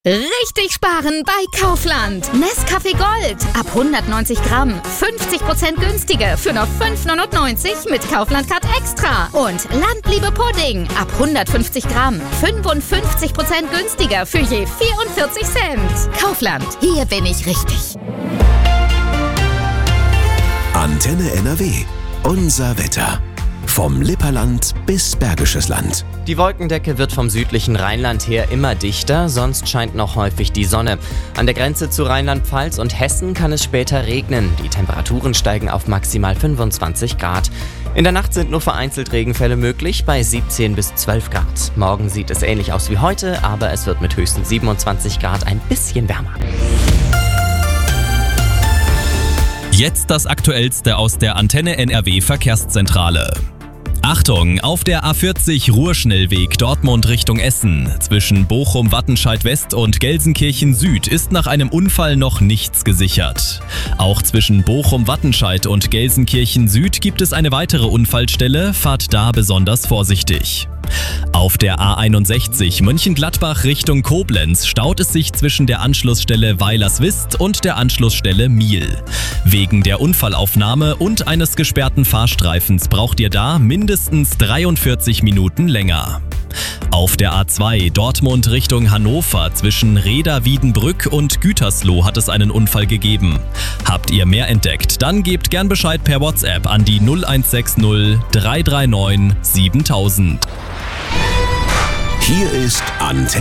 Richtig sparen bei Kaufland. Nescafé Gold ab 190 Gramm. 50% günstiger für nur 5,99 mit Kaufland Card Extra. Und Landliebe Pudding ab 150 Gramm. 55% günstiger für je 44 Cent. Kaufland, hier bin ich richtig. Antenne NRW. Unser Wetter. Vom Lipperland bis Bergisches Land. Die Wolkendecke wird vom südlichen Rheinland her immer dichter, sonst scheint noch häufig die Sonne. An der Grenze zu Rheinland-Pfalz und Hessen kann es später regnen. Die Temperaturen steigen auf maximal 25 Grad. In der Nacht sind nur vereinzelt Regenfälle möglich bei 17 bis 12 Grad. Morgen sieht es ähnlich aus wie heute, aber es wird mit höchstens 27 Grad ein bisschen wärmer. Jetzt das Aktuellste aus der Antenne NRW Verkehrszentrale. Achtung, auf der A40 Ruhrschnellweg Dortmund Richtung Essen. Zwischen Bochum-Wattenscheid West und Gelsenkirchen Süd ist nach einem Unfall noch nichts gesichert. Auch zwischen Bochum-Wattenscheid und Gelsenkirchen Süd gibt es eine weitere Unfallstelle, fahrt da besonders vorsichtig. Auf der A61 Mönchengladbach Richtung Koblenz staut es sich zwischen der Anschlussstelle Weilerswist und der Anschlussstelle Miel. Wegen der Unfallaufnahme und eines gesperrten Fahrstreifens braucht ihr da mindestens 43 Minuten länger. Auf der A2 Dortmund Richtung Hannover zwischen Reda-Wiedenbrück und Gütersloh hat es einen Unfall gegeben. Habt ihr mehr entdeckt, dann gebt gern Bescheid per WhatsApp an die 0160 339 7000. Hier ist Antenne.